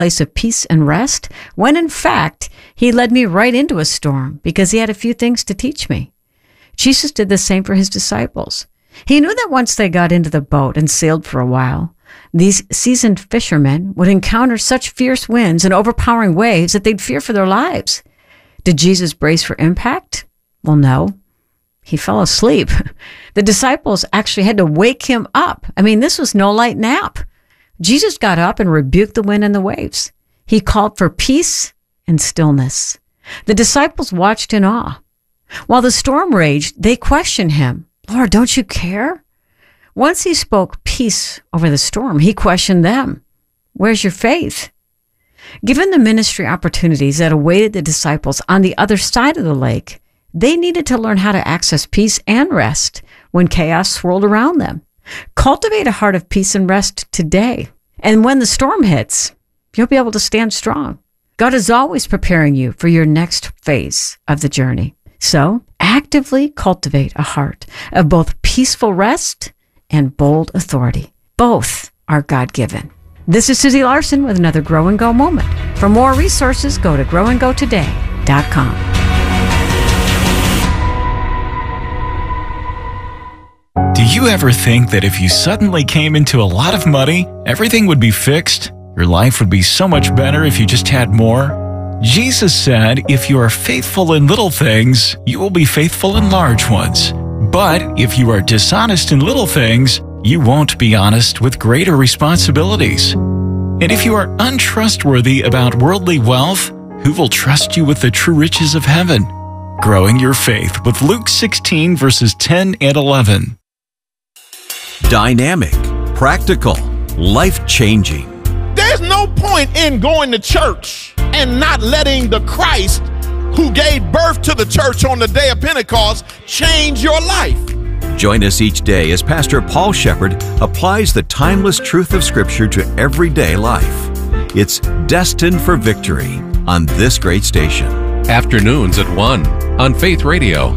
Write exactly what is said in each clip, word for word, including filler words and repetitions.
place of peace and rest, when in fact, he led me right into a storm because he had a few things to teach me. Jesus did the same for his disciples. He knew that once they got into the boat and sailed for a while, these seasoned fishermen would encounter such fierce winds and overpowering waves that they'd fear for their lives. Did Jesus brace for impact? Well, no. He fell asleep. The disciples actually had to wake him up. I mean, this was no light nap. Jesus got up and rebuked the wind and the waves. He called for peace and stillness. The disciples watched in awe. While the storm raged, they questioned him. Lord, don't you care? Once he spoke peace over the storm, he questioned them. Where's your faith? Given the ministry opportunities that awaited the disciples on the other side of the lake, they needed to learn how to access peace and rest when chaos swirled around them. Cultivate a heart of peace and rest today. And when the storm hits, you'll be able to stand strong. God is always preparing you for your next phase of the journey. So actively cultivate a heart of both peaceful rest and bold authority. Both are God-given. This is Susie Larson with another Grow and Go moment. For more resources, go to grow and go today dot com. Do you ever think that if you suddenly came into a lot of money, everything would be fixed? Your life would be so much better if you just had more? Jesus said, if you are faithful in little things, you will be faithful in large ones. But if you are dishonest in little things, you won't be honest with greater responsibilities. And if you are untrustworthy about worldly wealth, who will trust you with the true riches of heaven? Growing your faith with Luke sixteen, verses ten and eleven. Dynamic, practical, life-changing. There's no point in going to church and not letting the Christ who gave birth to the church on the day of Pentecost change your life. Join us each day as Pastor Paul Shepherd applies the timeless truth of Scripture to everyday life. It's Destined for Victory on this great station. Afternoons at one on Faith Radio.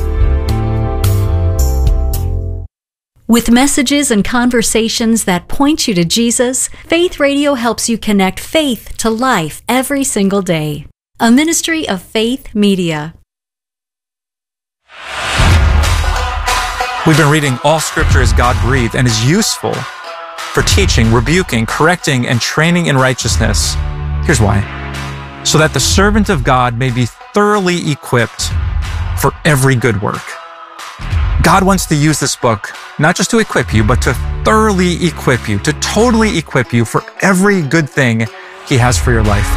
With messages and conversations that point you to Jesus, Faith Radio helps you connect faith to life every single day. A ministry of Faith Media. We've been reading all Scripture is God-breathed and is useful for teaching, rebuking, correcting, and training in righteousness. Here's why. So that the servant of God may be thoroughly equipped for every good work. God wants to use this book not just to equip you, but to thoroughly equip you, to totally equip you for every good thing He has for your life.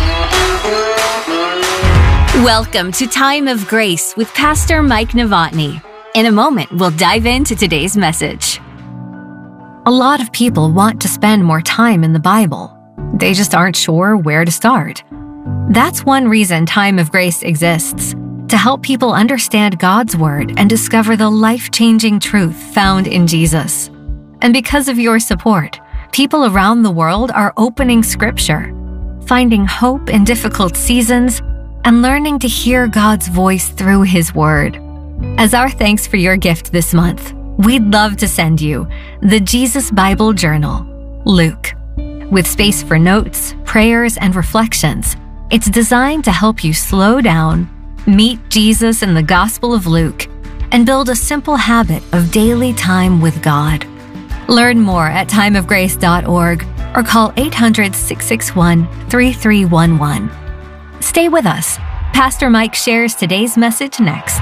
Welcome to Time of Grace with Pastor Mike Novotny. In a moment, we'll dive into today's message. A lot of people want to spend more time in the Bible. They just aren't sure where to start. That's one reason Time of Grace exists, to help people understand God's Word and discover the life-changing truth found in Jesus. And because of your support, people around the world are opening Scripture, finding hope in difficult seasons, and learning to hear God's voice through His Word. As our thanks for your gift this month, we'd love to send you the Jesus Bible Journal, Luke. With space for notes, prayers, and reflections, it's designed to help you slow down, meet Jesus in the Gospel of Luke, and build a simple habit of daily time with God. Learn more at time of grace dot org or call eight hundred, six six one, three three one one. Stay with us. Pastor Mike shares today's message next.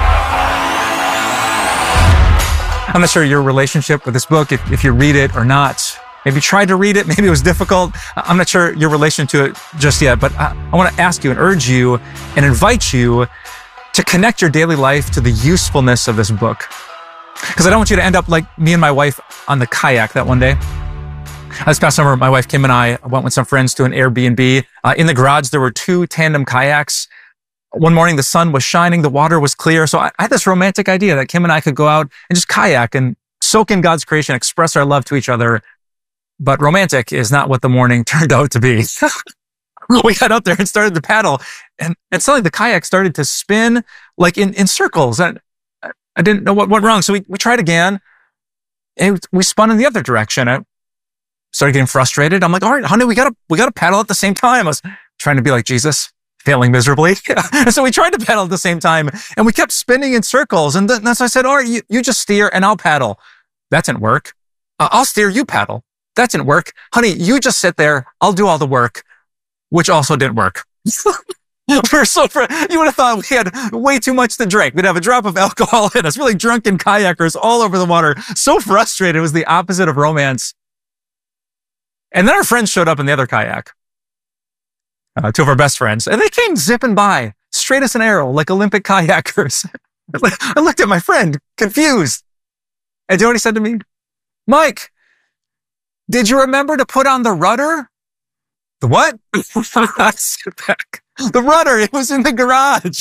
I'm not sure your relationship with this book, if, if you read it or not. Maybe you tried to read it, maybe it was difficult. I'm not sure your relation to it just yet, but I, I want to ask you and urge you and invite you to connect your daily life to the usefulness of this book. Because I don't want you to end up like me and my wife on the kayak that one day. This past summer, my wife Kim and I went with some friends to an Airbnb. Uh, in the garage, there were two tandem kayaks. One morning, the sun was shining, the water was clear. So I, I had this romantic idea that Kim and I could go out and just kayak and soak in God's creation, express our love to each other. But romantic is not what the morning turned out to be. We got out there and started to paddle, and, and suddenly the kayak started to spin like in, in circles. And I, I didn't know what went wrong. So we, we tried again, and we spun in the other direction. I, started getting frustrated. I'm like, all right, honey, we gotta, we gotta paddle at the same time. I was trying to be like Jesus, failing miserably. And so we tried to paddle at the same time and we kept spinning in circles. And then so I said, all right, you, you just steer and I'll paddle. That didn't work. Uh, I'll steer, you paddle. That didn't work. Honey, you just sit there. I'll do all the work, which also didn't work. We're so, fr- you would have thought we had way too much to drink. We'd have a drop of alcohol in us, really drunken kayakers all over the water. So frustrated. It was the opposite of romance. And then our friends showed up in the other kayak. Uh, two of our best friends. And they came zipping by, straight as an arrow, like Olympic kayakers. I looked at my friend, confused. And do you know what he said to me? Mike, did you remember to put on the rudder? The what? I sit back. The rudder, it was in the garage.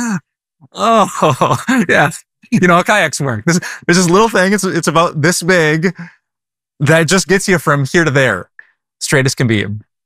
Oh, yeah. You know how kayaks work. There's, there's this little thing, it's, it's about this big, that just gets you from here to there, straight as can be.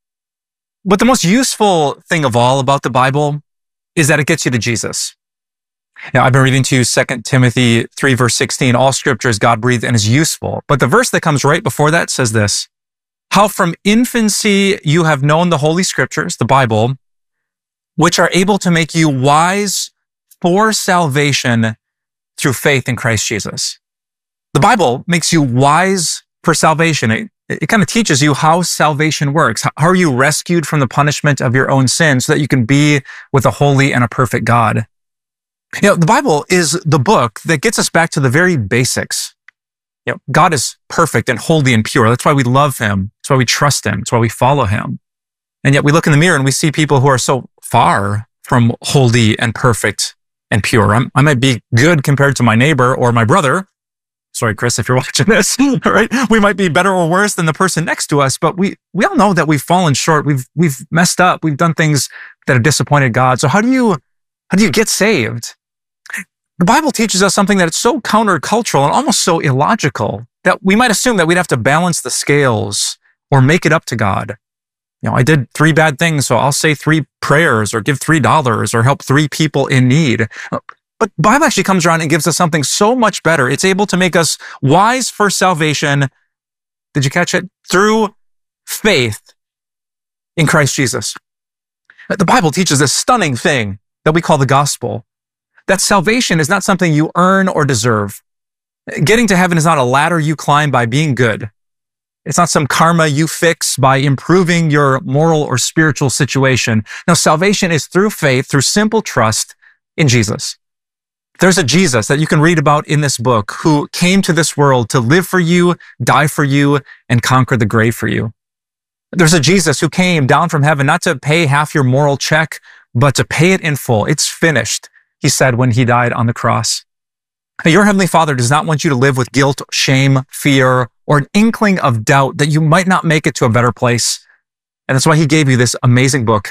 But the most useful thing of all about the Bible is that it gets you to Jesus. Now, I've been reading to you Second Timothy three, verse sixteen. All scripture is God-breathed and is useful. But the verse that comes right before that says this, how from infancy you have known the Holy Scriptures, the Bible, which are able to make you wise for salvation through faith in Christ Jesus. The Bible makes you wise for salvation. It, it kind of teaches you how salvation works. How are you rescued from the punishment of your own sin so that you can be with a holy and a perfect God? You know, the Bible is the book that gets us back to the very basics. You know, God is perfect and holy and pure. That's why we love him. That's why we trust him. That's why we follow him. And yet we look in the mirror and we see people who are so far from holy and perfect and pure. I'm, I might be good compared to my neighbor or my brother. Sorry, Chris, if you're watching this, right? We might be better or worse than the person next to us, but we, we all know that we've fallen short. We've, we've messed up. We've done things that have disappointed God. So how do you, how do you get saved? The Bible teaches us something that is so countercultural and almost so illogical that we might assume that we'd have to balance the scales or make it up to God. You know, I did three bad things, so I'll say three prayers or give three dollars or help three people in need. But the Bible actually comes around and gives us something so much better. It's able to make us wise for salvation. Did you catch it? Through faith in Christ Jesus. The Bible teaches this stunning thing that we call the gospel. That salvation is not something you earn or deserve. Getting to heaven is not a ladder you climb by being good. It's not some karma you fix by improving your moral or spiritual situation. No, salvation is through faith, through simple trust in Jesus. There's a Jesus that you can read about in this book who came to this world to live for you, die for you, and conquer the grave for you. There's a Jesus who came down from heaven not to pay half your moral check, but to pay it in full. It's finished, he said when he died on the cross. Your Heavenly Father does not want you to live with guilt, shame, fear, or an inkling of doubt that you might not make it to a better place. And that's why he gave you this amazing book.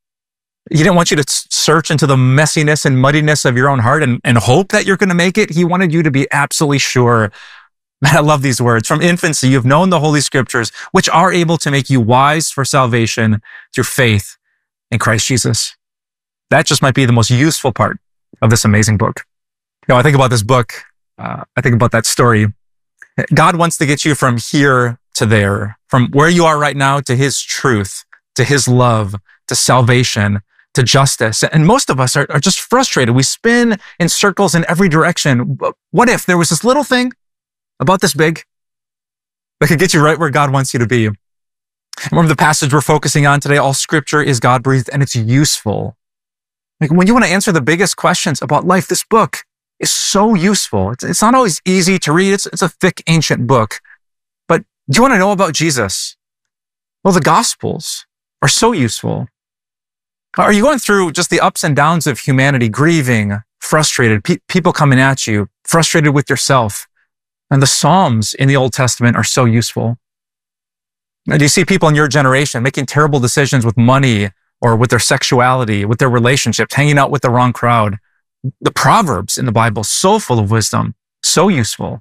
He didn't want you to search into the messiness and muddiness of your own heart and, and hope that you're going to make it. He wanted you to be absolutely sure. Man, I love these words. From infancy, you've known the Holy Scriptures, which are able to make you wise for salvation through faith in Christ Jesus. That just might be the most useful part of this amazing book. You know, I think about this book. Uh, I think about that story. God wants to get you from here to there, from where you are right now to his truth, to his love, to salvation, to justice. And most of us are, are just frustrated. We spin in circles in every direction. What if there was this little thing about this big that could get you right where God wants you to be? Remember the passage we're focusing on today? All scripture is God-breathed and it's useful. Like when you want to answer the biggest questions about life, this book is so useful. It's, it's not always easy to read. It's, it's a thick, ancient book. But do you want to know about Jesus? Well, the Gospels are so useful. Are you going through just the ups and downs of humanity, grieving, frustrated, pe- people coming at you, frustrated with yourself? And the Psalms in the Old Testament are so useful. Now, do you see people in your generation making terrible decisions with money or with their sexuality, with their relationships, hanging out with the wrong crowd? The Proverbs in the Bible, so full of wisdom, so useful.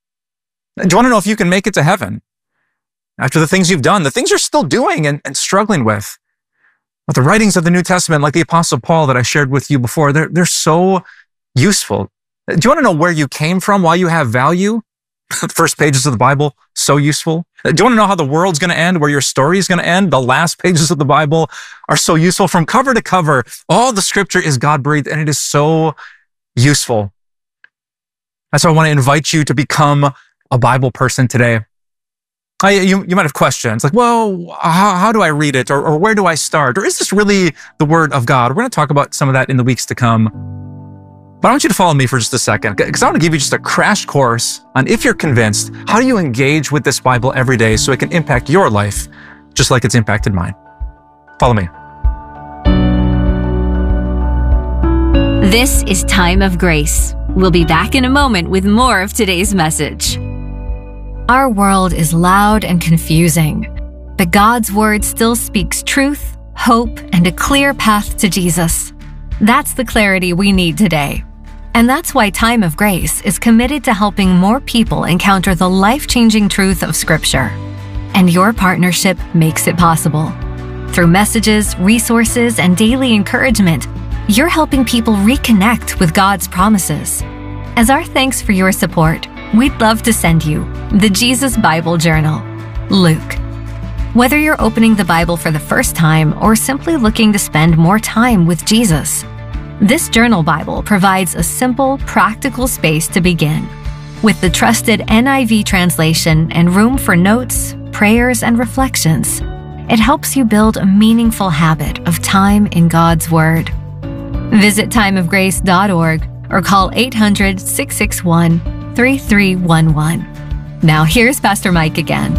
Do you want to know if you can make it to heaven after the things you've done, the things you're still doing and, and struggling with? But the writings of the New Testament, like the Apostle Paul that I shared with you before, they're, they're so useful. Do you want to know where you came from, why you have value? The first pages of the Bible, so useful. Do you want to know how the world's going to end, where your story is going to end? The last pages of the Bible are so useful. From cover to cover, all the scripture is God-breathed, and it is so useful. That's why I want to invite you to become a Bible person today. I, you, you might have questions like, well, how, how do I read it? Or, or where do I start? Or is this really the Word of God? We're going to talk about some of that in the weeks to come. But I want you to follow me for just a second, because I want to give you just a crash course on, if you're convinced, how do you engage with this Bible every day so it can impact your life just like it's impacted mine. Follow me. This is Time of Grace. We'll be back in a moment with more of today's message. Our world is loud and confusing, but God's Word still speaks truth, hope, and a clear path to Jesus. That's the clarity we need today. And that's why Time of Grace is committed to helping more people encounter the life-changing truth of Scripture. And your partnership makes it possible. Through messages, resources, and daily encouragement, you're helping people reconnect with God's promises. As our thanks for your support, we'd love to send you the Jesus Bible Journal, Luke. Whether you're opening the Bible for the first time or simply looking to spend more time with Jesus, this journal Bible provides a simple, practical space to begin. With the trusted N I V translation and room for notes, prayers, and reflections, it helps you build a meaningful habit of time in God's Word. Visit time of grace dot org or call eight hundred, six six one, three three one one. Now here's Pastor Mike again.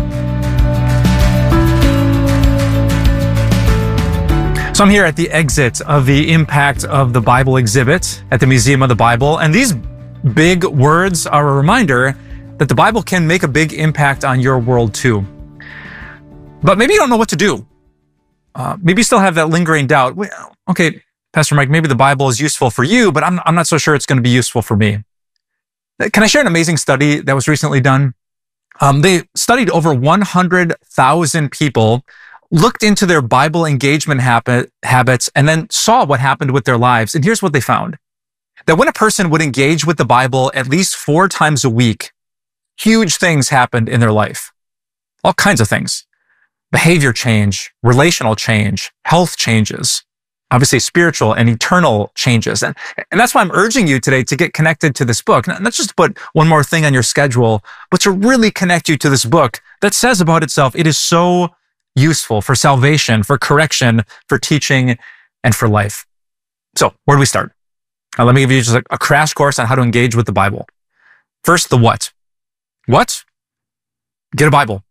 So I'm here at the exit of the Impact of the Bible exhibit at the Museum of the Bible, and these big words are a reminder that the Bible can make a big impact on your world too. But maybe you don't know what to do. Uh, maybe you still have that lingering doubt. Well, okay, Pastor Mike, maybe the Bible is useful for you, but I'm, I'm not so sure it's going to be useful for me. Can I share an amazing study that was recently done? Um, they studied over one hundred thousand people, looked into their Bible engagement habit, habits, and then saw what happened with their lives. And here's what they found. That when a person would engage with the Bible at least four times a week, huge things happened in their life. All kinds of things. Behavior change, relational change, health changes, obviously spiritual and eternal changes. And, and that's why I'm urging you today to get connected to this book. Not just to put one more thing on your schedule, but to really connect you to this book that says about itself, it is so useful for salvation, for correction, for teaching, and for life. So where do we start? Uh, let me give you just a, a crash course on how to engage with the Bible. First, the what. What? Get a Bible.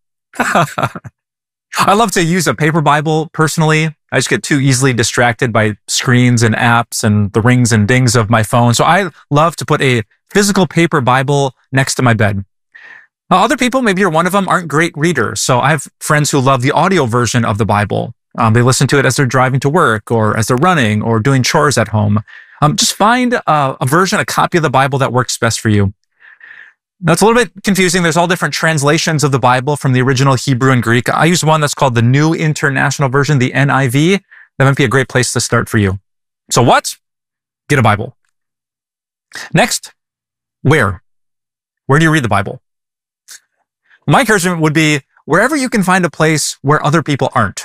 I love to use a paper Bible personally. I just get too easily distracted by screens and apps and the rings and dings of my phone. So I love to put a physical paper Bible next to my bed. Uh, other people, maybe you're one of them, aren't great readers. So I have friends who love the audio version of the Bible. Um, they listen to it as they're driving to work or as they're running or doing chores at home. Um, just find a, a version, a copy of the Bible that works best for you. That's a little bit confusing. There's all different translations of the Bible from the original Hebrew and Greek. I use one that's called the New International Version, the N I V. That might be a great place to start for you. So what? Get a Bible. Next, where? Where do you read the Bible? My encouragement would be wherever you can find a place where other people aren't.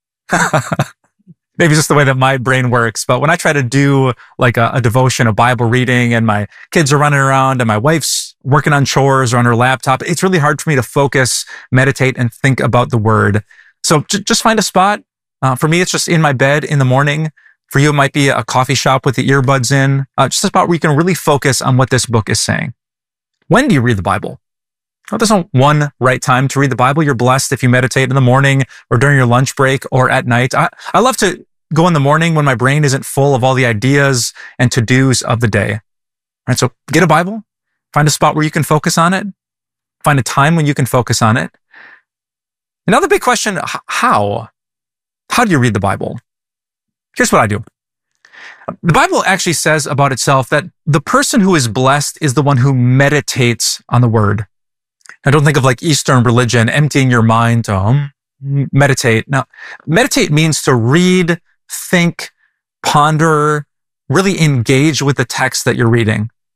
Maybe just the way that my brain works. But when I try to do like a, a devotion, a Bible reading, and my kids are running around and my wife's working on chores or on her laptop, it's really hard for me to focus, meditate, and think about the Word. So j- just find a spot. Uh, for me, it's just in my bed in the morning. For you, it might be a coffee shop with the earbuds in. Uh, just a spot where you can really focus on what this book is saying. When do you read the Bible? Well, there's no one right time to read the Bible. You're blessed if you meditate in the morning or during your lunch break or at night. I, I love to go in the morning when my brain isn't full of all the ideas and to-dos of the day. All right, so get a Bible. Find a spot where you can focus on it. Find a time when you can focus on it. Another big question, how? How do you read the Bible? Here's what I do. The Bible actually says about itself that the person who is blessed is the one who meditates on the Word. Now, don't think of like Eastern religion, emptying your mind to um, meditate. Now, meditate means to read, think, ponder, really engage with the text that you're reading.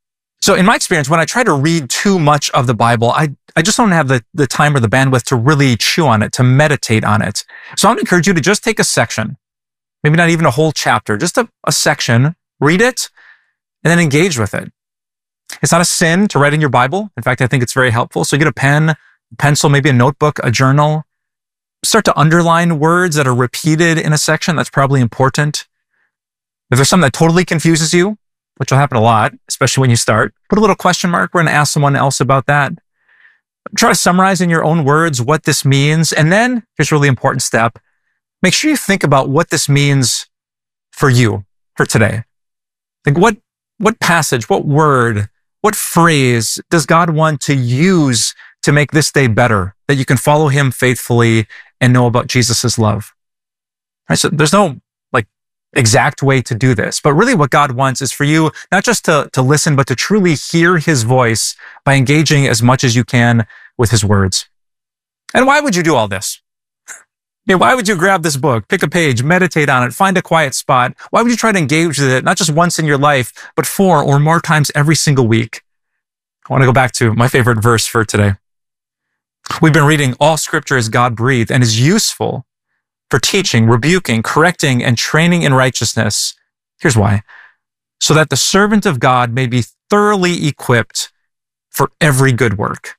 So in my experience, when I try to read too much of the Bible, I, I just don't have the, the time or the bandwidth to really chew on it, to meditate on it. So I would encourage you to just take a section, maybe not even a whole chapter, just a, a section, read it, and then engage with it. It's not a sin to write in your Bible. In fact, I think it's very helpful. So get a pen, a pencil, maybe a notebook, a journal. Start to underline words that are repeated in a section. That's probably important. If there's something that totally confuses you, which will happen a lot, especially when you start, put a little question mark. We're going to ask someone else about that. Try to summarize in your own words what this means. And then here's a really important step. Make sure you think about what this means for you, for today. Like what, what passage, what word, what phrase does God want to use to make this day better, that you can follow him faithfully and know about Jesus' love? Right? So there's no like exact way to do this, but really what God wants is for you not just to, to listen, but to truly hear his voice by engaging as much as you can with his words. And why would you do all this? Yeah, why would you grab this book, pick a page, meditate on it, find a quiet spot? Why would you try to engage with it, not just once in your life, but four or more times every single week? I want to go back to my favorite verse for today. We've been reading all scripture is God-breathed and is useful for teaching, rebuking, correcting, and training in righteousness. Here's why. So that the servant of God may be thoroughly equipped for every good work.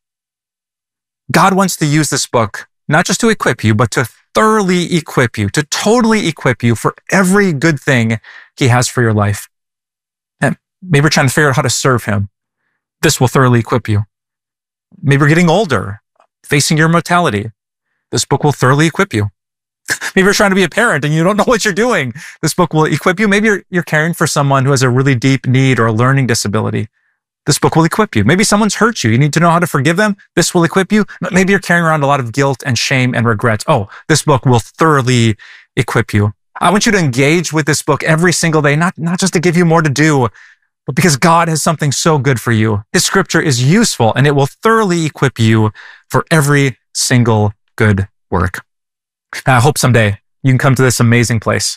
God wants to use this book not just to equip you, but to thoroughly equip you, to totally equip you for every good thing he has for your life. And maybe you're trying to figure out how to serve him. This will thoroughly equip you. Maybe you're getting older, facing your mortality. This book will thoroughly equip you. Maybe you're trying to be a parent and you don't know what you're doing. This book will equip you. Maybe you're, you're caring for someone who has a really deep need or a learning disability. This book will equip you. Maybe someone's hurt you. You need to know how to forgive them. This will equip you. Maybe you're carrying around a lot of guilt and shame and regret. Oh, this book will thoroughly equip you. I want you to engage with this book every single day, not, not just to give you more to do, but because God has something so good for you. His scripture is useful and it will thoroughly equip you for every single good work. I hope someday you can come to this amazing place.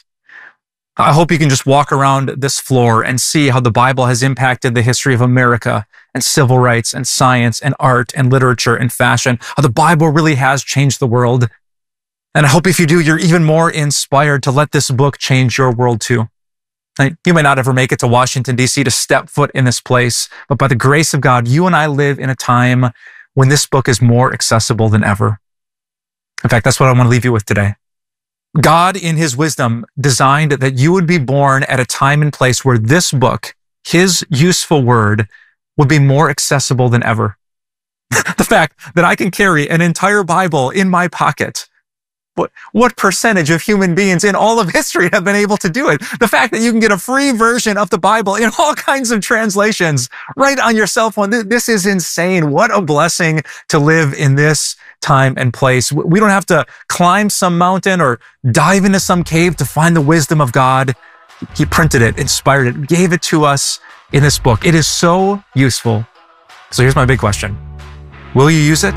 I hope you can just walk around this floor and see how the Bible has impacted the history of America and civil rights and science and art and literature and fashion, how the Bible really has changed the world. And I hope if you do, you're even more inspired to let this book change your world too. You may not ever make it to Washington, D C to step foot in this place, but by the grace of God, you and I live in a time when this book is more accessible than ever. In fact, that's what I want to leave you with today. God, in his wisdom, designed that you would be born at a time and place where this book, his useful word, would be more accessible than ever. The fact that I can carry an entire Bible in my pocket. What, what percentage of human beings in all of history have been able to do it? The fact that you can get a free version of the Bible in all kinds of translations right on your cell phone. This is insane. What a blessing to live in this time and place. We don't have to climb some mountain or dive into some cave to find the wisdom of God. He printed it, inspired it, gave it to us in this book. It is so useful. So here's my big question. Will you use it?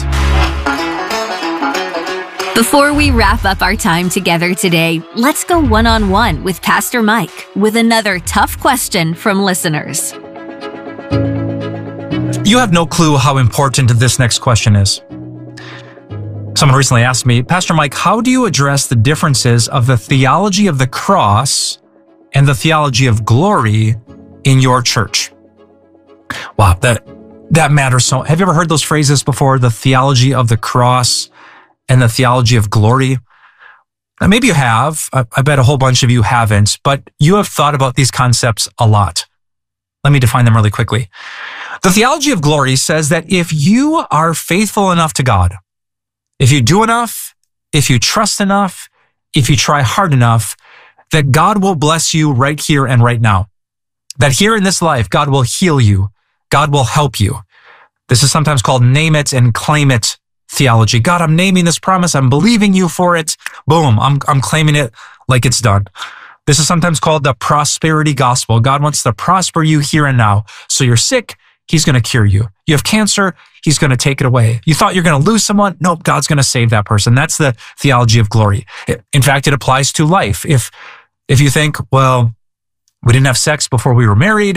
Before we wrap up our time together today, let's go one-on-one with Pastor Mike with another tough question from listeners. You have no clue how important this next question is. Someone recently asked me, Pastor Mike, how do you address the differences of the theology of the cross and the theology of glory in your church? Wow, that that matters so. Have you ever heard those phrases before? The theology of the cross and the theology of glory? Now, maybe you have. I, I bet a whole bunch of you haven't, but you have thought about these concepts a lot. Let me define them really quickly. The theology of glory says that if you are faithful enough to God, if you do enough, if you trust enough, if you try hard enough, that God will bless you right here and right now. That here in this life, God will heal you. God will help you. This is sometimes called name it and claim it theology. God, I'm naming this promise. I'm believing you for it. Boom, I'm, I'm claiming it like it's done. This is sometimes called the prosperity gospel. God wants to prosper you here and now. So you're sick, he's going to cure you. You have cancer, he's going to take it away. You thought you're going to lose someone? Nope, God's going to save that person. That's the theology of glory. In fact, it applies to life. If, if you think, well, we didn't have sex before we were married,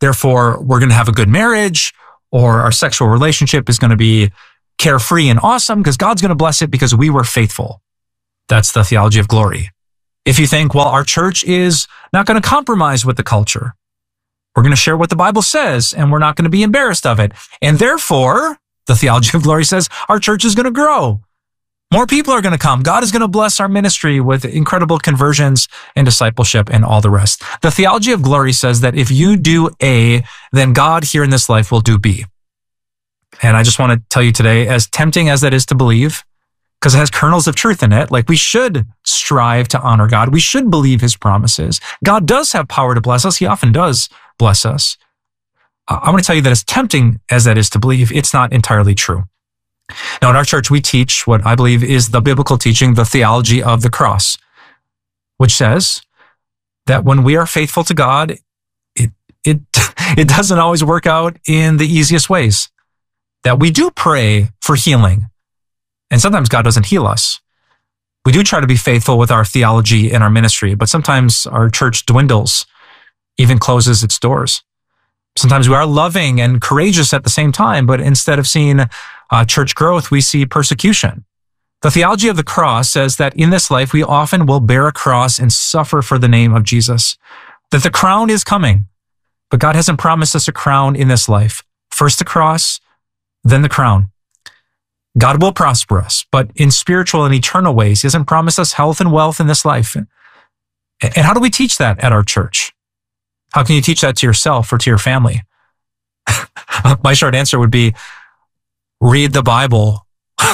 therefore we're going to have a good marriage, or our sexual relationship is going to be carefree and awesome because God's going to bless it because we were faithful. That's the theology of glory. If you think, well, our church is not going to compromise with the culture, we're going to share what the Bible says, and we're not going to be embarrassed of it. And therefore, the theology of glory says our church is going to grow. More people are going to come. God is going to bless our ministry with incredible conversions and discipleship and all the rest. The theology of glory says that if you do A, then God here in this life will do B. And I just want to tell you today, as tempting as that is to believe, because it has kernels of truth in it, like we should strive to honor God. We should believe his promises. God does have power to bless us. He often does bless us. I want to tell you that as tempting as that is to believe, it's not entirely true. Now, in our church, we teach what I believe is the biblical teaching, the theology of the cross, which says that when we are faithful to God, it, it, it doesn't always work out in the easiest ways. That we do pray for healing, and sometimes God doesn't heal us. We do try to be faithful with our theology and our ministry, but sometimes our church dwindles, even closes its doors. Sometimes we are loving and courageous at the same time, but instead of seeing uh, church growth, we see persecution. The theology of the cross says that in this life, we often will bear a cross and suffer for the name of Jesus. That the crown is coming, but God hasn't promised us a crown in this life. First the cross, then the crown. God will prosper us, but in spiritual and eternal ways. He hasn't promised us health and wealth in this life. And how do we teach that at our church? How can you teach that to yourself or to your family? My short answer would be, read the Bible.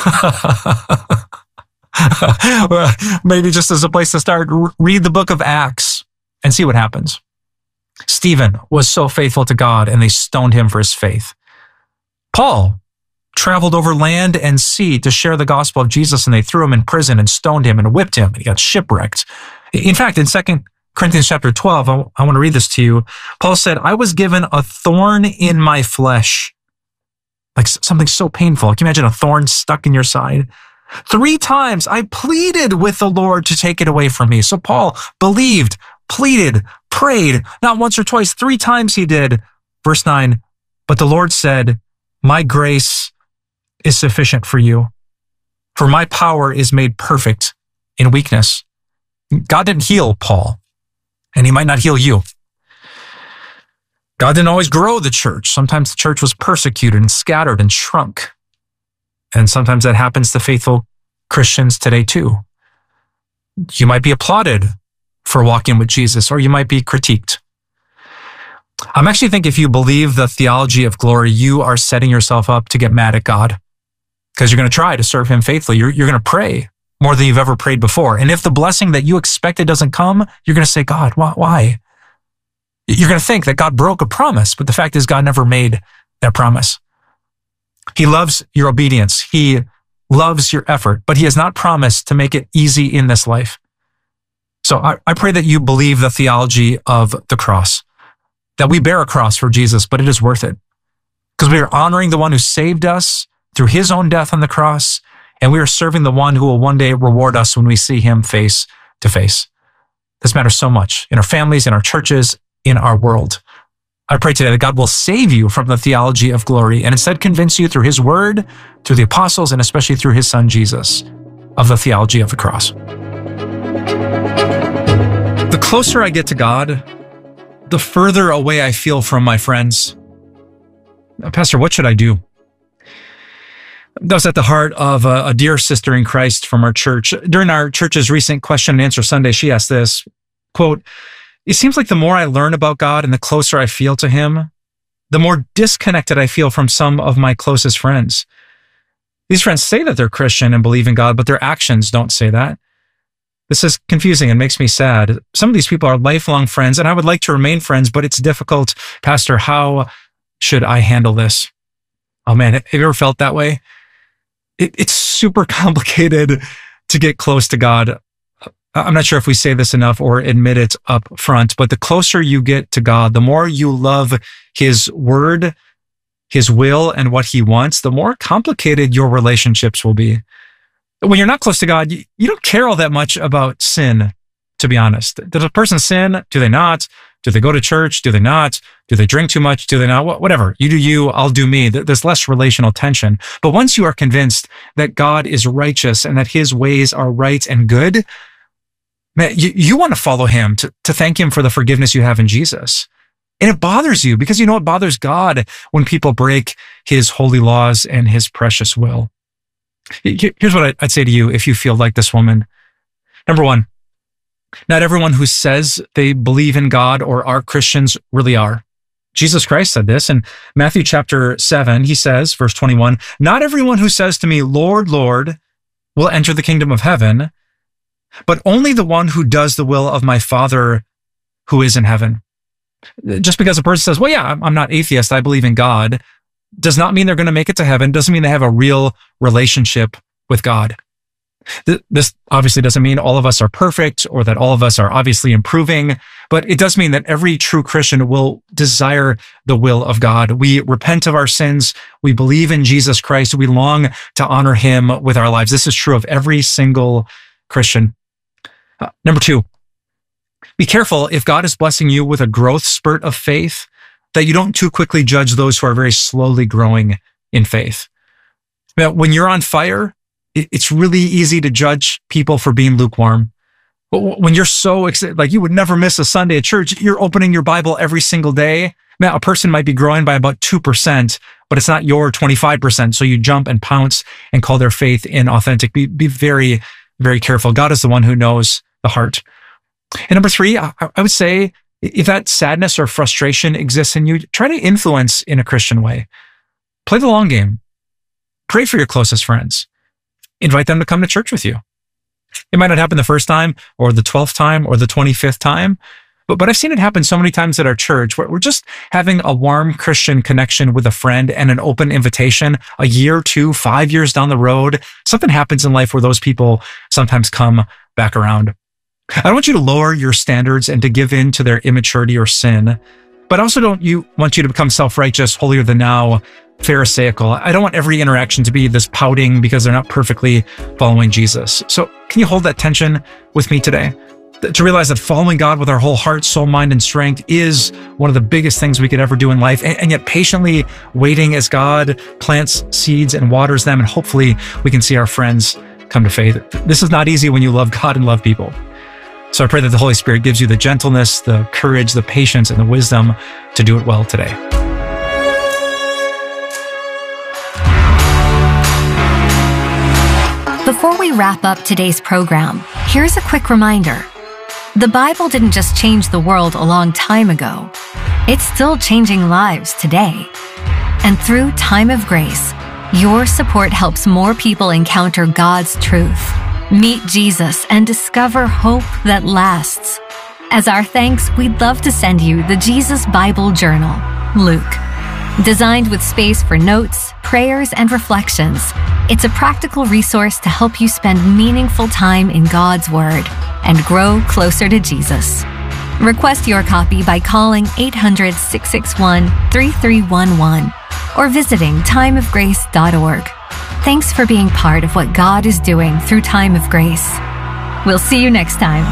Maybe just as a place to start, read the book of Acts and see what happens. Stephen was so faithful to God and they stoned him for his faith. Paul traveled over land and sea to share the gospel of Jesus, and they threw him in prison and stoned him and whipped him, and he got shipwrecked. In fact, in Second Corinthians chapter twelve, I, I want to read this to you. Paul said, I was given a thorn in my flesh. Like something so painful. Can you imagine a thorn stuck in your side? Three times I pleaded with the Lord to take it away from me. So Paul believed, pleaded, prayed, not once or twice, three times he did. Verse nine, but the Lord said, my grace is sufficient for you, for my power is made perfect in weakness. God didn't heal Paul, and he might not heal you. God didn't always grow the church. Sometimes the church was persecuted and scattered and shrunk. And sometimes that happens to faithful Christians today too. You might be applauded for walking with Jesus, or you might be critiqued. I'm actually think if you believe the theology of glory, you are setting yourself up to get mad at God, because you're going to try to serve him faithfully. You're, you're going to pray more than you've ever prayed before. And if the blessing that you expected doesn't come, you're going to say, God, why? why? You're going to think that God broke a promise, but the fact is God never made that promise. He loves your obedience. He loves your effort, but he has not promised to make it easy in this life. So I, I pray that you believe the theology of the cross, that we bear a cross for Jesus, but it is worth it, because we are honoring the one who saved us through his own death on the cross, and we are serving the one who will one day reward us when we see him face to face. This matters so much in our families, in our churches, in our world. I pray today that God will save you from the theology of glory and instead convince you through his word, through the apostles, and especially through his son Jesus, of the theology of the cross. The closer I get to God, the further away I feel from my friends. Pastor, what should I do? That was at the heart of a, a dear sister in Christ from our church. During our church's recent question and answer Sunday, she asked this, quote, it seems like the more I learn about God and the closer I feel to him, the more disconnected I feel from some of my closest friends. These friends say that they're Christian and believe in God, but their actions don't say that. This is confusing and makes me sad. Some of these people are lifelong friends, and I would like to remain friends, but it's difficult. Pastor, how should I handle this? Oh man, have you ever felt that way? It, it's super complicated to get close to God. I'm not sure if we say this enough or admit it up front, but the closer you get to God, the more you love his word, his will, and what he wants, the more complicated your relationships will be. When you're not close to God, you, you don't care all that much about sin, to be honest. Does a person sin? Do they not? Do they go to church? Do they not? Do they drink too much? Do they not? Whatever. You do you, I'll do me. There's less relational tension. But once you are convinced that God is righteous and that his ways are right and good, man, you, you want to follow him, to, to thank him for the forgiveness you have in Jesus. And it bothers you because you know it bothers God when people break his holy laws and his precious will. Here's what I'd say to you if you feel like this woman. Number one, not everyone who says they believe in God or are Christians really are. Jesus Christ said this in Matthew chapter seven. He says, verse twenty-one, not everyone who says to me, Lord, Lord, will enter the kingdom of heaven, but only the one who does the will of my Father who is in heaven. Just because a person says, well, yeah, I'm not atheist, I believe in God, does not mean they're going to make it to heaven, doesn't mean they have a real relationship with God. This obviously doesn't mean all of us are perfect or that all of us are obviously improving, but it does mean that every true Christian will desire the will of God. We repent of our sins. We believe in Jesus Christ. We long to honor him with our lives. This is true of every single Christian. Uh, number two, be careful if God is blessing you with a growth spurt of faith, that you don't too quickly judge those who are very slowly growing in faith. Now, when you're on fire, it's really easy to judge people for being lukewarm. But when you're so excited, like you would never miss a Sunday at church, you're opening your Bible every single day. Now, a person might be growing by about two percent, but it's not your twenty-five percent. So you jump and pounce and call their faith inauthentic. Be, be very, very careful. God is the one who knows the heart. And number three, I, I would say if that sadness or frustration exists in you, try to influence in a Christian way. Play the long game. Pray for your closest friends. Invite them to come to church with you. It might not happen the first time or the twelfth time or the twenty-fifth time, but, but I've seen it happen so many times at our church where we're just having a warm Christian connection with a friend and an open invitation a year, two, five years down the road. Something happens in life where those people sometimes come back around. I don't want you to lower your standards and to give in to their immaturity or sin, but I also don't you want you to become self-righteous, holier than thou, Pharisaical. I don't want every interaction to be this pouting because they're not perfectly following Jesus. So can you hold that tension with me today? To realize that following God with our whole heart, soul, mind, and strength is one of the biggest things we could ever do in life. And, and yet patiently waiting as God plants seeds and waters them. And hopefully we can see our friends come to faith. This is not easy when you love God and love people. So I pray that the Holy Spirit gives you the gentleness, the courage, the patience, and the wisdom to do it well today. Before we wrap up today's program, here's a quick reminder. The Bible didn't just change the world a long time ago. It's still changing lives today. And through Time of Grace, your support helps more people encounter God's truth, meet Jesus, and discover hope that lasts. As our thanks, we'd love to send you the Jesus Bible Journal, Luke. Designed with space for notes, prayers, and reflections, it's a practical resource to help you spend meaningful time in God's Word and grow closer to Jesus. Request your copy by calling eight hundred, six six one, three three one one or visiting time of grace dot org. Thanks for being part of what God is doing through Time of Grace. We'll see you next time.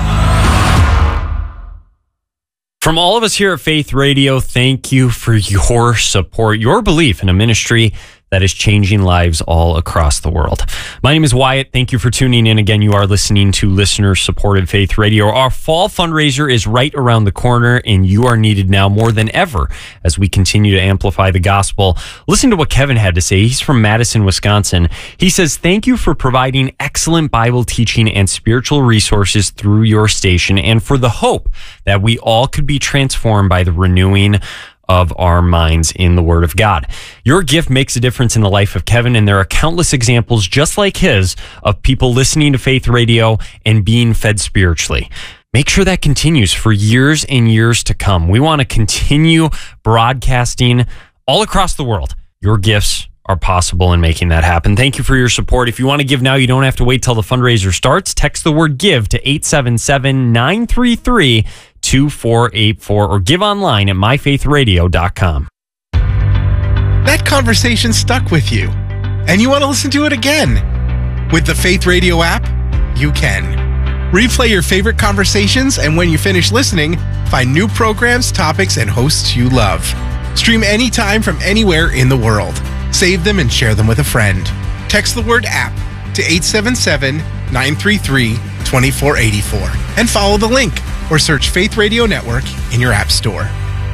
From all of us here at Faith Radio, thank you for your support, your belief in a ministry that is changing lives all across the world. My name is Wyatt. Thank you for tuning in. Again, you are listening to listener-supported Faith Radio. Our fall fundraiser is right around the corner, and you are needed now more than ever as we continue to amplify the gospel. Listen to what Kevin had to say. He's from Madison, Wisconsin. He says, thank you for providing excellent Bible teaching and spiritual resources through your station and for the hope that we all could be transformed by the renewing of our minds in the Word of God. Your gift makes a difference in the life of Kevin, and there are countless examples just like his of people listening to Faith Radio and being fed spiritually. Make sure that continues for years and years to come. We want to continue broadcasting all across the world. Your gifts are possible in making that happen. Thank you for your support. If you want to give now, you don't have to wait till the fundraiser starts. Text the word GIVE to eight seven seven, nine three three, two four eight four or give online at my faith radio dot com. That conversation stuck with you, and you want to listen to it again. With the Faith Radio app, you can. Replay your favorite conversations, and when you finish listening, find new programs, topics, and hosts you love. Stream anytime from anywhere in the world. Save them and share them with a friend. Text the word app to eight seven seven, nine three three, two four eight four and follow the link or search Faith Radio Network in your app store.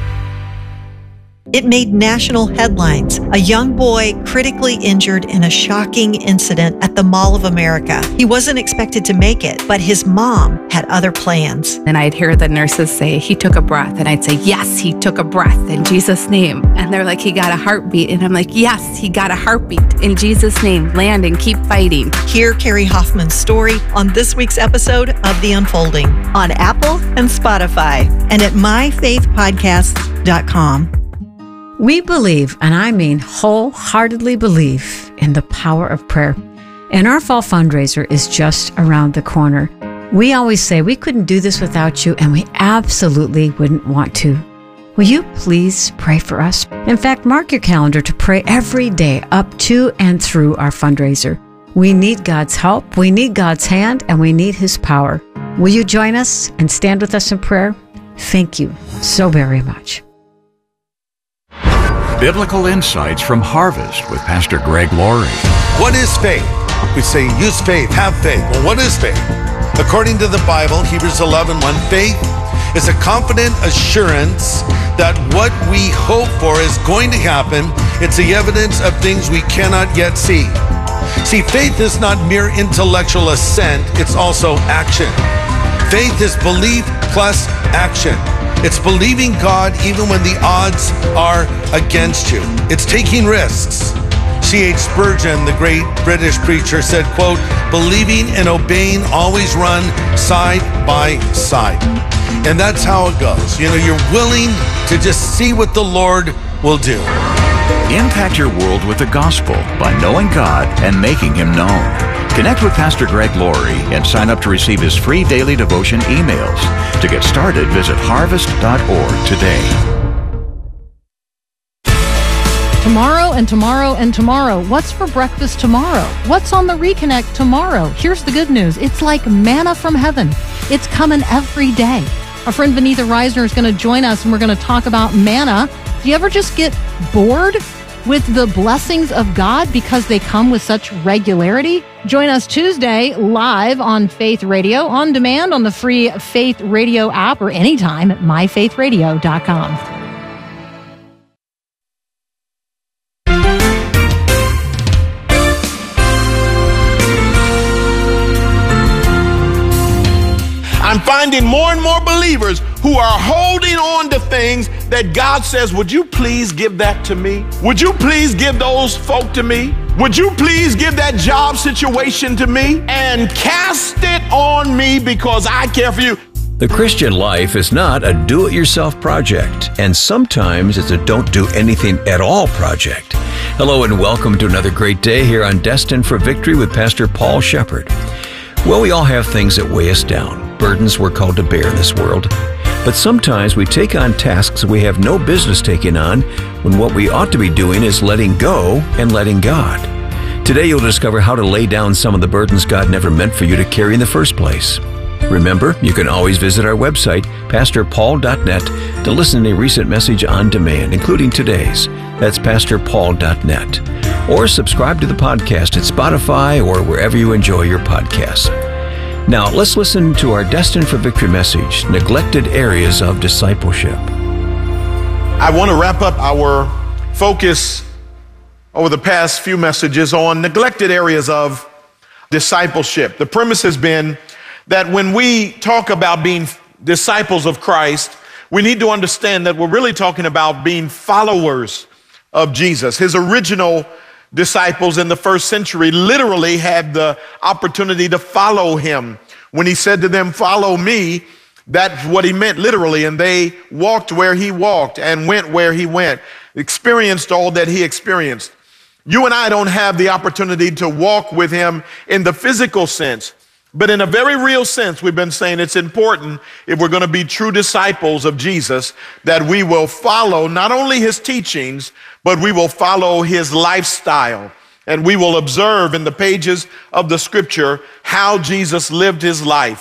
It made national headlines. A young boy critically injured in a shocking incident at the Mall of America. He wasn't expected to make it, but his mom had other plans. And I'd hear the nurses say, he took a breath. And I'd say, yes, he took a breath in Jesus' name. And they're like, he got a heartbeat. And I'm like, yes, he got a heartbeat in Jesus' name. Land and keep fighting. Hear Carrie Hoffman's story on this week's episode of The Unfolding on Apple and Spotify and at my faith podcasts dot com. We believe, and I mean wholeheartedly believe, in the power of prayer. And our fall fundraiser is just around the corner. We always say we couldn't do this without you, and we absolutely wouldn't want to. Will you please pray for us? In fact, mark your calendar to pray every day up to and through our fundraiser. We need God's help, we need God's hand, and we need His power. Will you join us and stand with us in prayer? Thank you so very much. Biblical Insights from Harvest with Pastor Greg Laurie. What is faith? We say use faith, have faith. Well, what is faith? According to the Bible, Hebrews eleven one, faith is a confident assurance that what we hope for is going to happen. It's the evidence of things we cannot yet see. See, faith is not mere intellectual assent, it's also action. Faith is belief plus action. It's believing God even when the odds are against you. It's taking risks. C H Spurgeon, the great British preacher, said, quote, believing and obeying always run side by side. And that's how it goes. You know, you're willing to just see what the Lord will do. Impact your world with the gospel by knowing God and making Him known. Connect with Pastor Greg Laurie and sign up to receive his free daily devotion emails. To get started, visit harvest dot org today. Tomorrow and tomorrow and tomorrow. What's for breakfast tomorrow? What's on the Reconnect tomorrow? Here's the good news. It's like manna from heaven. It's coming every day. Our friend Vanitha Reisner is going to join us and we're going to talk about manna. Do you ever just get bored with the blessings of God because they come with such regularity? Join us Tuesday live on Faith Radio, on demand on the free Faith Radio app or anytime at my faith radio dot com. I'm finding more and more believers who are holding on to things that God says, would you please give that to me? Would you please give those folk to me? Would you please give that job situation to me and cast it on me because I care for you? The Christian life is not a do-it-yourself project, and sometimes it's a don't-do-anything-at-all project. Hello and welcome to another great day here on Destined for Victory with Pastor Paul Shepard. Well, we all have things that weigh us down, burdens we're called to bear in this world. But sometimes we take on tasks we have no business taking on when what we ought to be doing is letting go and letting God. Today you'll discover how to lay down some of the burdens God never meant for you to carry in the first place. Remember, you can always visit our website, pastor paul dot net, to listen to a recent message on demand, including today's. That's pastor paul dot net. Or subscribe to the podcast at Spotify or wherever you enjoy your podcasts. Now, let's listen to our Destined for Victory message, Neglected Areas of Discipleship. I want to wrap up our focus over the past few messages on neglected areas of discipleship. The premise has been that when we talk about being disciples of Christ, we need to understand that we're really talking about being followers of Jesus. His original disciples in the first century literally had the opportunity to follow him. When he said to them, follow me, that's what he meant literally. And they walked where he walked and went where he went, experienced all that he experienced. You and I don't have the opportunity to walk with him in the physical sense, but in a very real sense, we've been saying it's important, if we're going to be true disciples of Jesus, that we will follow not only his teachings, but we will follow his lifestyle. And we will observe in the pages of the scripture how Jesus lived his life.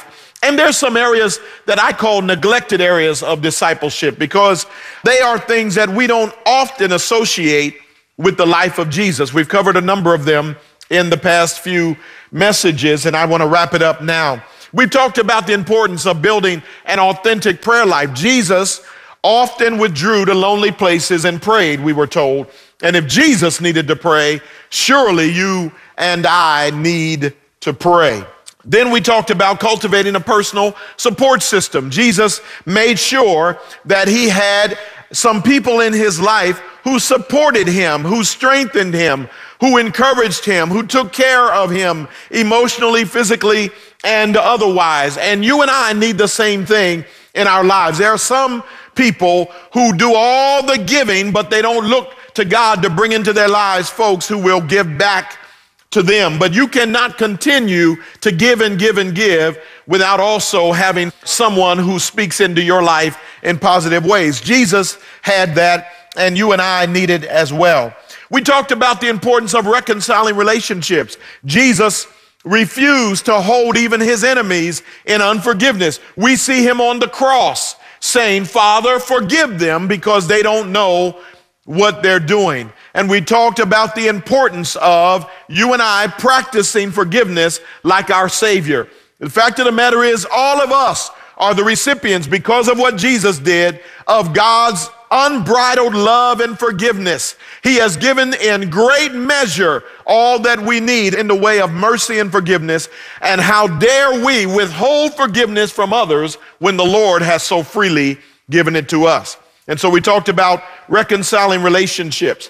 And there's some areas that I call neglected areas of discipleship because they are things that we don't often associate with the life of Jesus. We've covered a number of them in the past few messages, and I want to wrap it up now. We talked about the importance of building an authentic prayer life. Jesus often withdrew to lonely places and prayed, we were told. And if Jesus needed to pray, surely you and I need to pray. Then we talked about cultivating a personal support system. Jesus made sure that he had some people in his life who supported him, who strengthened him, who encouraged him, who took care of him emotionally, physically, and otherwise. And you and I need the same thing in our lives. There are some people who do all the giving, but they don't look to God to bring into their lives folks who will give back to them. But you cannot continue to give and give and give without also having someone who speaks into your life in positive ways. Jesus had that, and you and I need it as well. We talked about the importance of reconciling relationships. Jesus refused to hold even his enemies in unforgiveness. We see him on the cross saying, "Father, forgive them because they don't know what they're doing." And we talked about the importance of you and I practicing forgiveness like our Savior. The fact of the matter is, all of us are the recipients, because of what Jesus did, of God's unbridled love and forgiveness. He has given in great measure all that we need in the way of mercy and forgiveness. And how dare we withhold forgiveness from others when the Lord has so freely given it to us? And so we talked about reconciling relationships.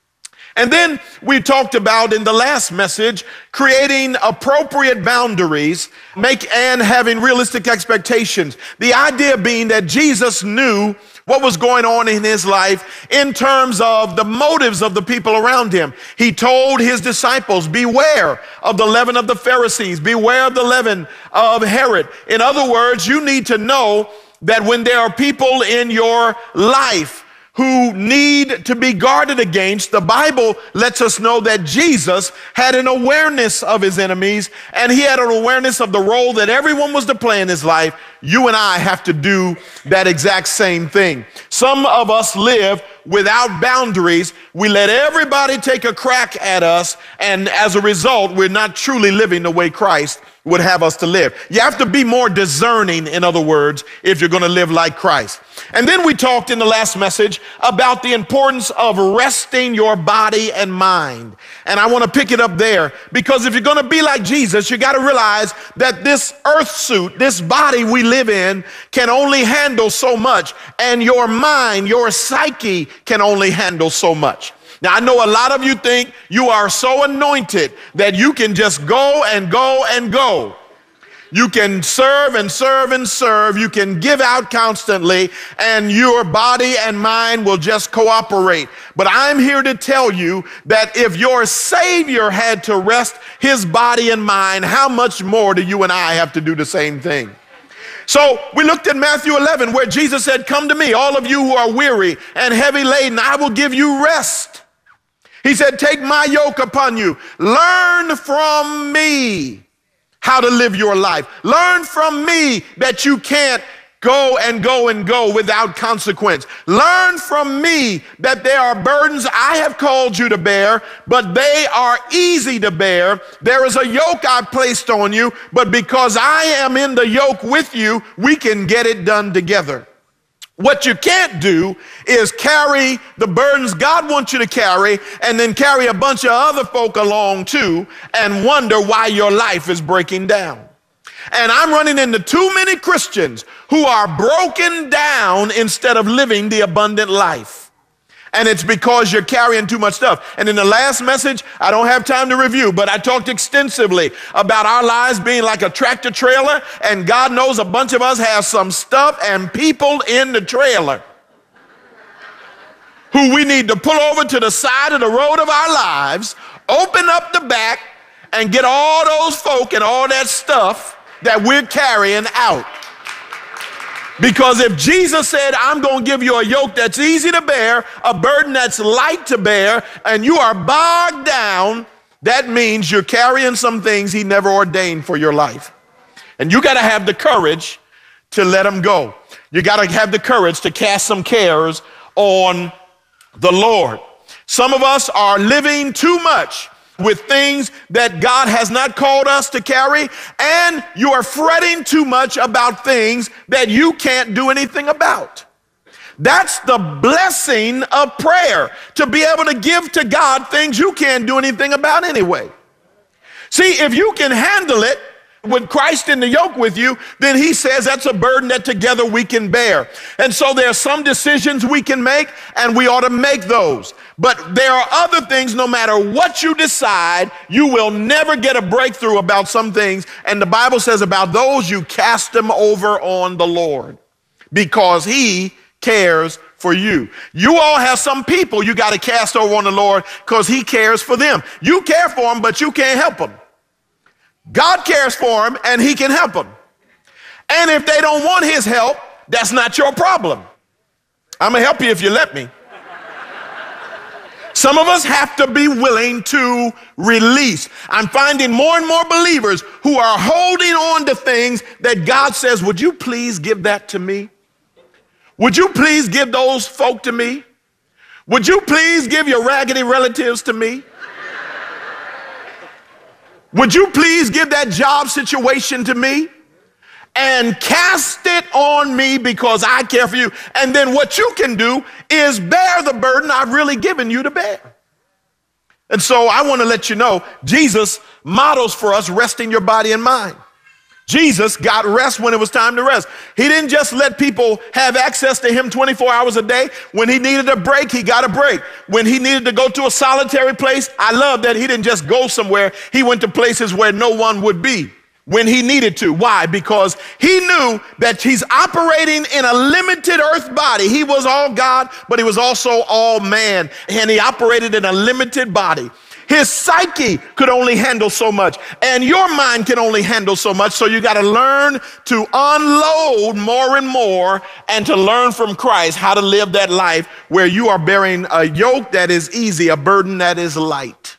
And then we talked about in the last message, creating appropriate boundaries, make and having realistic expectations. The idea being that Jesus knew what was going on in his life in terms of the motives of the people around him. He told his disciples, beware of the leaven of the Pharisees, beware of the leaven of Herod. In other words, you need to know that when there are people in your life who need to be guarded against, the Bible lets us know that Jesus had an awareness of his enemies, and he had an awareness of the role that everyone was to play in his life. You and I have to do that exact same thing. Some of us live without boundaries. We let everybody take a crack at us, and as a result, we're not truly living the way Christ would have us to live. You have to be more discerning, in other words, if you're going to live like Christ. And then we talked in the last message about the importance of resting your body and mind. And I want to pick it up there, because if you're going to be like Jesus, you got to realize that this earth suit, this body we live in, can only handle so much, and your mind, your psyche can only handle so much. Now, I know a lot of you think you are so anointed that you can just go and go and go. You can serve and serve and serve. You can give out constantly, and your body and mind will just cooperate. But I'm here to tell you that if your Savior had to rest his body and mind, how much more do you and I have to do the same thing? So we looked at Matthew eleven, where Jesus said, "Come to me, all of you who are weary and heavy laden, I will give you rest." He said, "Take my yoke upon you. Learn from me how to live your life. Learn from me that you can't go and go and go without consequence. Learn from me that there are burdens I have called you to bear, but they are easy to bear. There is a yoke I've placed on you, but because I am in the yoke with you, we can get it done together." What you can't do is carry the burdens God wants you to carry and then carry a bunch of other folk along too and wonder why your life is breaking down. And I'm running into too many Christians who are broken down instead of living the abundant life. And it's because you're carrying too much stuff. And in the last message, I don't have time to review, but I talked extensively about our lives being like a tractor trailer, and God knows a bunch of us have some stuff and people in the trailer who we need to pull over to the side of the road of our lives, open up the back, and get all those folk and all that stuff that we're carrying out. Because if Jesus said, "I'm going to give you a yoke that's easy to bear, a burden that's light to bear," and you are bogged down, that means you're carrying some things he never ordained for your life. And you got to have the courage to let them go. You got to have the courage to cast some cares on the Lord. Some of us are living too much with things that God has not called us to carry, and you are fretting too much about things that you can't do anything about. That's the blessing of prayer, to be able to give to God things you can't do anything about anyway. See, if you can handle it with Christ in the yoke with you, then he says that's a burden that together we can bear. And so there are some decisions we can make, and we ought to make those. But there are other things, no matter what you decide, you will never get a breakthrough about some things. And the Bible says about those, you cast them over on the Lord, because he cares for you. You all have some people you got to cast over on the Lord because he cares for them. You care for them, but you can't help them. God cares for them, and he can help them. And if they don't want his help, that's not your problem. I'm going to help you if you let me. Some of us have to be willing to release. I'm finding more and more believers who are holding on to things that God says, would you please give that to me? Would you please give those folk to me? Would you please give your raggedy relatives to me? Would you please give that job situation to me and cast it on me because I care for you? And then what you can do is bear the burden I've really given you to bear. And so I want to let you know, Jesus models for us resting your body and mind. Jesus got rest when it was time to rest. He didn't just let people have access to him twenty-four hours a day. When he needed a break, he got a break. When he needed to go to a solitary place, I love that he didn't just go somewhere. He went to places where no one would be when he needed to. Why? Because he knew that he's operating in a limited earth body. He was all God, but he was also all man, and he operated in a limited body. His psyche could only handle so much, and your mind can only handle so much. So you got to learn to unload more and more, and to learn from Christ how to live that life where you are bearing a yoke that is easy, a burden that is light.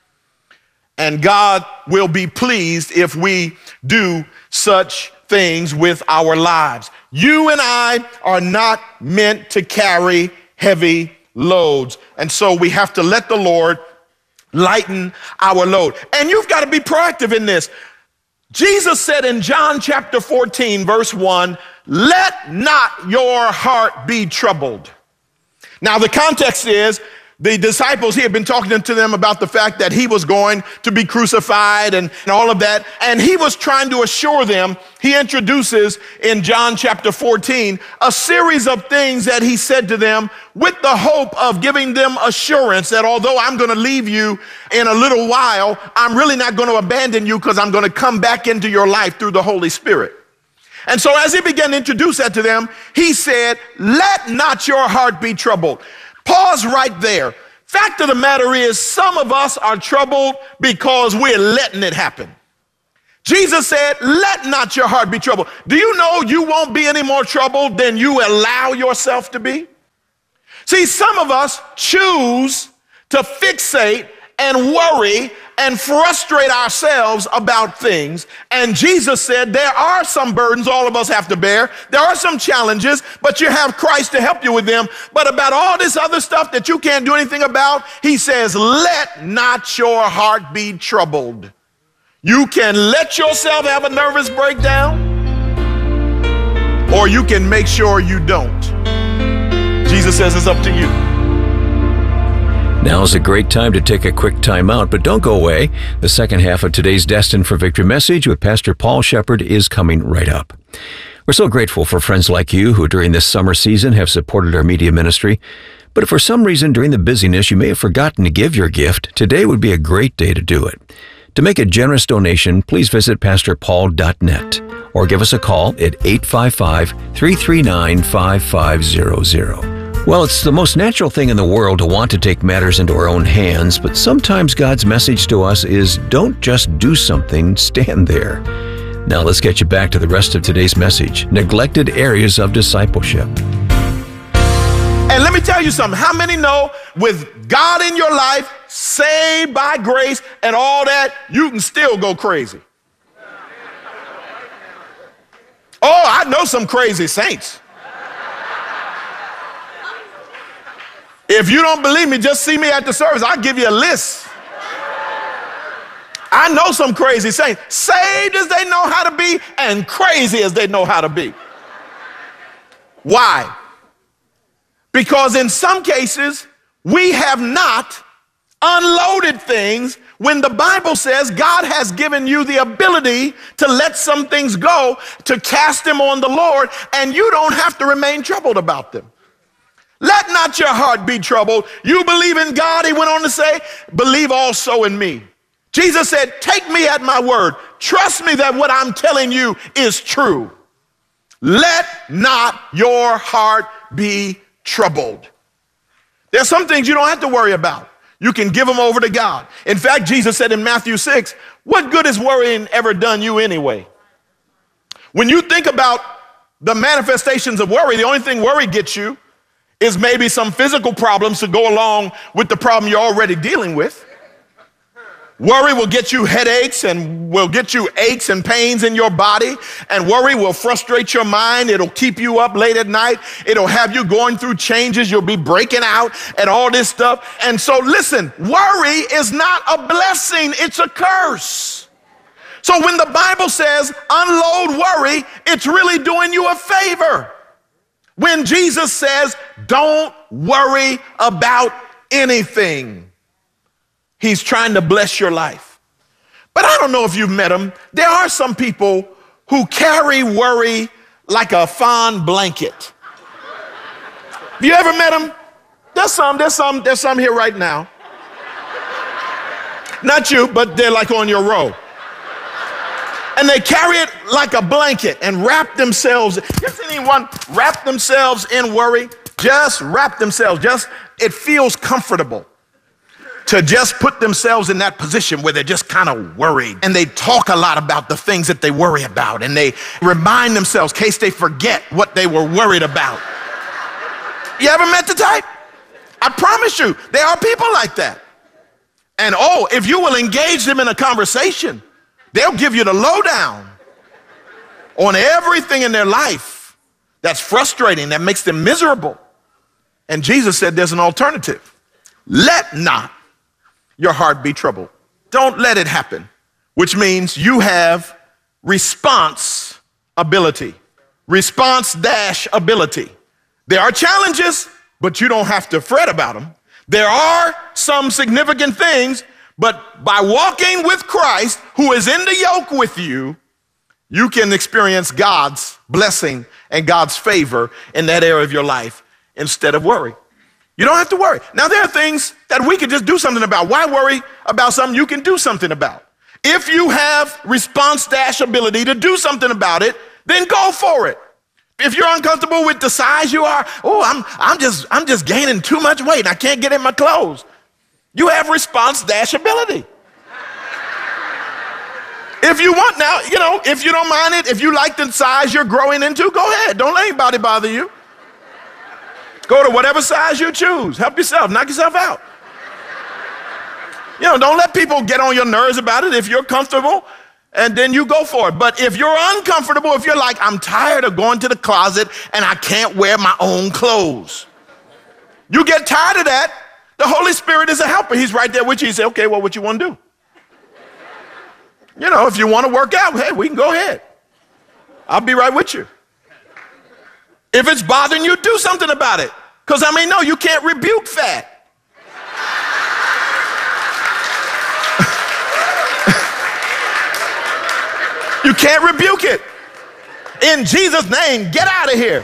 And God will be pleased if we do such things with our lives. You and I are not meant to carry heavy loads. And so we have to let the Lord lighten our load. And you've got to be proactive in this. Jesus said in John chapter fourteen, verse one, let not your heart be troubled. Now the context is, the disciples, he had been talking to them about the fact that he was going to be crucified and, and all of that. And he was trying to assure them. He introduces in John chapter fourteen a series of things that he said to them with the hope of giving them assurance that although I'm going to leave you in a little while, I'm really not going to abandon you, because I'm going to come back into your life through the Holy Spirit. And so as he began to introduce that to them, he said, let not your heart be troubled. Pause right there. Fact of the matter is, some of us are troubled because we're letting it happen. Jesus said, let not your heart be troubled. Do you know you won't be any more troubled than you allow yourself to be? See, some of us choose to fixate and worry and frustrate ourselves about things. And Jesus said there are some burdens all of us have to bear. There are some challenges, but you have Christ to help you with them. But about all this other stuff that you can't do anything about, he says, let not your heart be troubled. You can let yourself have a nervous breakdown, or you can make sure you don't. Jesus says it's up to you. Now's a great time to take a quick time out, but don't go away. The second half of today's Destined for Victory message with Pastor Paul Shepherd is coming right up. We're so grateful for friends like you who during this summer season have supported our media ministry. But if for some reason during the busyness you may have forgotten to give your gift, today would be a great day to do it. To make a generous donation, please visit pastor paul dot net or give us a call at eight five five, three three nine, five five zero zero. Well, it's the most natural thing in the world to want to take matters into our own hands, but sometimes God's message to us is don't just do something, stand there. Now let's get you back to the rest of today's message, neglected areas of discipleship. And let me tell you something. How many know with God in your life, saved by grace and all that, you can still go crazy? Oh, I know some crazy saints. If you don't believe me, just see me at the service. I'll give you a list. I know some crazy saints, saved as they know how to be and crazy as they know how to be. Why? Because in some cases, we have not unloaded things when the Bible says God has given you the ability to let some things go, to cast them on the Lord, and you don't have to remain troubled about them. Let not your heart be troubled. You believe in God, he went on to say, believe also in me. Jesus said, take me at my word. Trust me that what I'm telling you is true. Let not your heart be troubled. There's some things you don't have to worry about. You can give them over to God. In fact, Jesus said in Matthew six, what good has worrying ever done you anyway? When you think about the manifestations of worry, the only thing worry gets you is maybe some physical problems to go along with the problem you're already dealing with. Worry will get you headaches and will get you aches and pains in your body. And worry will frustrate your mind. It'll keep you up late at night. It'll have you going through changes. You'll be breaking out and all this stuff. And so listen, worry is not a blessing. It's a curse. So when the Bible says unload worry, it's really doing you a favor. When Jesus says don't worry about anything, he's trying to bless your life. But I don't know if you've met them. There are some people who carry worry like a fond blanket. Have you ever met them? There's some, there's some, there's some here right now. Not you, but they're like on your row. And they carry it like a blanket and wrap themselves. You ever seen anyone wrap themselves in worry? Just wrap themselves. Just, it feels comfortable to just put themselves in that position where they're just kind of worried. And they talk a lot about the things that they worry about. And they remind themselves in case they forget what they were worried about. You ever met the type? I promise you, there are people like that. And oh, if you will engage them in a conversation, they'll give you the lowdown on everything in their life that's frustrating, that makes them miserable. And Jesus said there's an alternative. Let not your heart be troubled. Don't let it happen, which means you have response ability. Response dash ability. There are challenges, but you don't have to fret about them. There are some significant things, but by walking with Christ, who is in the yoke with you, you can experience God's blessing and God's favor in that area of your life instead of worry. You don't have to worry. Now, there are things that we could just do something about. Why worry about something you can do something about? If you have response dash ability to do something about it, then go for it. If you're uncomfortable with the size you are, oh, I'm, I'm just, I'm just gaining too much weight and I can't get in my clothes. You have response dash ability. If you want now, you know, if you don't mind it, if you like the size you're growing into, go ahead. Don't let anybody bother you. Go to whatever size you choose. Help yourself. Knock yourself out. You know, don't let people get on your nerves about it. If you're comfortable, and then you go for it. But if you're uncomfortable, if you're like, I'm tired of going to the closet and I can't wear my own clothes. You get tired of that. The Holy Spirit is a helper. He's right there with you. He said, okay, well, what you want to do? You know, if you want to work out, hey, we can go ahead. I'll be right with you. If it's bothering you, do something about it. Because I mean, no, you can't rebuke fat. You can't rebuke it. In Jesus' name, get out of here.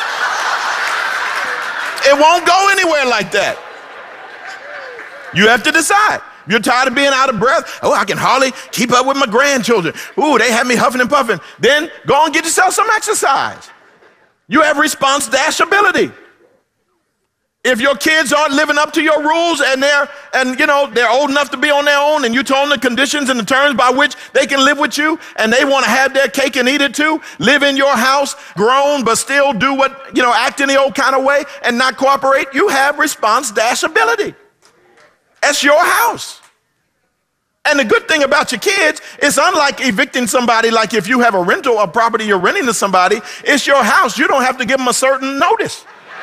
It won't go anywhere like that. You have to decide. You're tired of being out of breath. Oh, I can hardly keep up with my grandchildren. Ooh, they have me huffing and puffing. Then go and get yourself some exercise. You have response dash ability. If your kids aren't living up to your rules and they're, and you know, they're old enough to be on their own and you told them the conditions and the terms by which they can live with you and they want to have their cake and eat it too, live in your house, grown, but still do what, you know, act in the old kind of way and not cooperate, you have response dash ability. That's your house. And the good thing about your kids is unlike evicting somebody, like if you have a rental of property you're renting to somebody, it's your house. You don't have to give them a certain notice.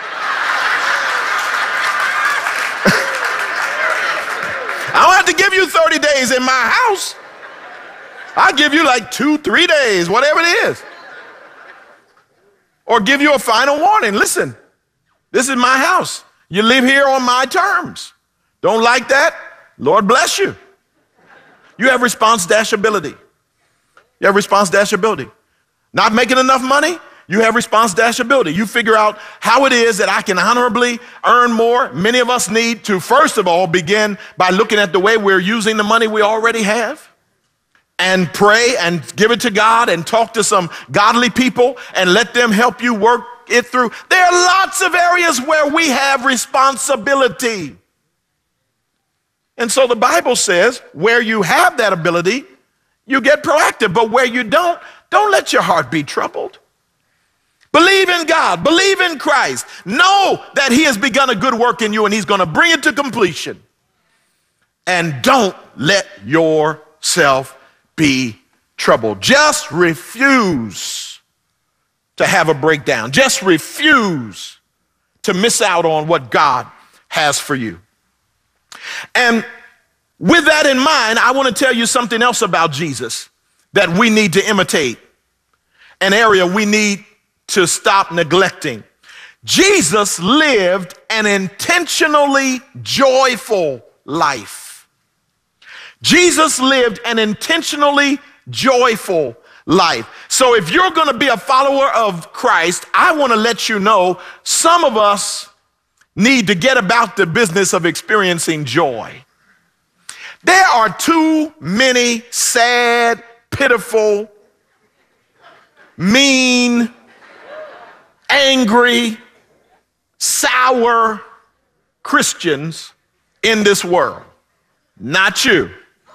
I don't have to give you thirty days in my house. I'll give you like two, three days, whatever it is. Or give you a final warning. Listen, this is my house. You live here on my terms. Don't like that? Lord bless you. You have response dash ability. You have response dash ability. Not making enough money? You have response dash ability. You figure out how it is that I can honorably earn more. Many of us need to, first of all, begin by looking at the way we're using the money we already have and pray and give it to God and talk to some godly people and let them help you work it through. There are lots of areas where we have responsibility. And so the Bible says where you have that ability, you get proactive. But where you don't, don't let your heart be troubled. Believe in God. Believe in Christ. Know that he has begun a good work in you and he's going to bring it to completion. And don't let yourself be troubled. Just refuse to have a breakdown. Just refuse to miss out on what God has for you. And with that in mind, I want to tell you something else about Jesus that we need to imitate, an area we need to stop neglecting. Jesus lived an intentionally joyful life. Jesus lived an intentionally joyful life. So if you're going to be a follower of Christ, I want to let you know some of us need to get about the business of experiencing joy. There are too many sad, pitiful, mean, angry, sour Christians in this world. Not you.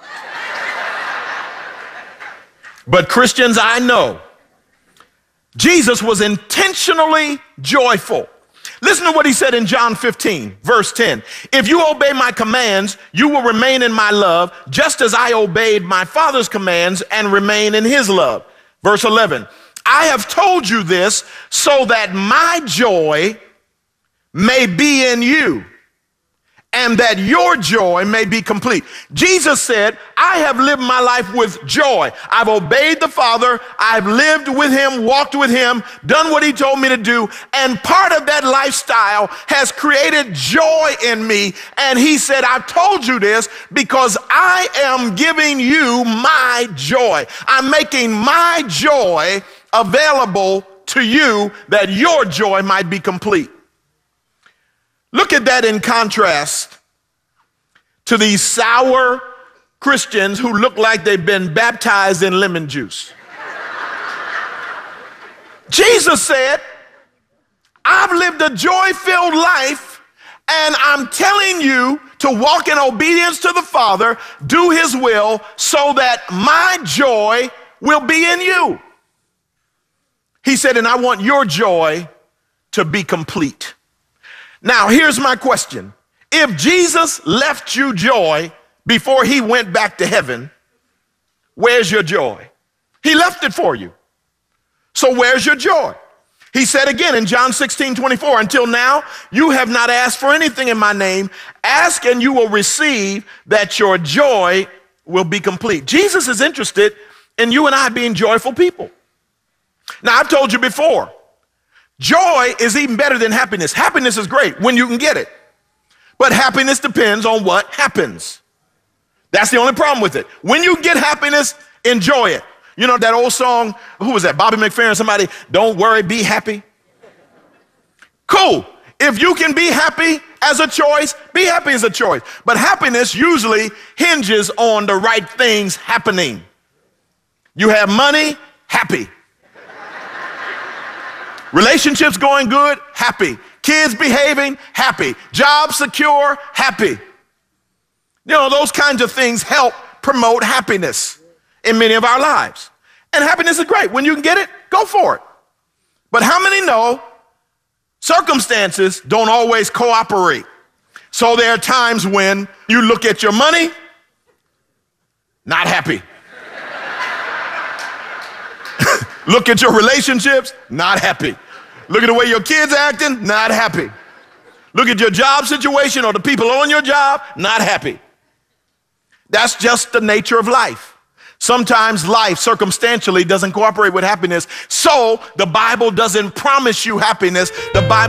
But Christians I know. Jesus was intentionally joyful. Listen to what he said in John fifteen, verse ten. If you obey my commands, you will remain in my love, just as I obeyed my Father's commands and remain in his love. Verse eleven. I have told you this so that my joy may be in you and that your joy may be complete. Jesus said, I have lived my life with joy. I've obeyed the Father. I've lived with him, walked with him, done what he told me to do. And part of that lifestyle has created joy in me. And he said, I've told you this because I am giving you my joy. I'm making my joy available to you that your joy might be complete. Look at that in contrast to these sour Christians who look like they've been baptized in lemon juice. Jesus said, I've lived a joy-filled life, and I'm telling you to walk in obedience to the Father, do his will, so that my joy will be in you. He said, and I want your joy to be complete. Now, here's my question. If Jesus left you joy before he went back to heaven, where's your joy? He left it for you. So where's your joy? He said again in John sixteen twenty-four, until now, you have not asked for anything in my name. Ask and you will receive, that your joy will be complete. Jesus is interested in you and I being joyful people. Now, I've told you before, joy is even better than happiness. Happiness is great when you can get it. But happiness depends on what happens. That's the only problem with it. When you get happiness, enjoy it. You know that old song, who was that? Bobby McFerrin, somebody, don't worry, be happy. Cool. If you can be happy as a choice, be happy as a choice. But happiness usually hinges on the right things happening. You have money, happy. Relationships going good, happy. Kids behaving, happy. Job secure, happy. You know, those kinds of things help promote happiness in many of our lives. And happiness is great. When you can get it, go for it. But how many know circumstances don't always cooperate? So there are times when you look at your money not happy. Look at your relationships, not happy. Look at the way your kids are acting, not happy. Look at your job situation or the people on your job, not happy. That's just the nature of life. Sometimes life circumstantially doesn't cooperate with happiness. So the Bible doesn't promise you happiness. The Bible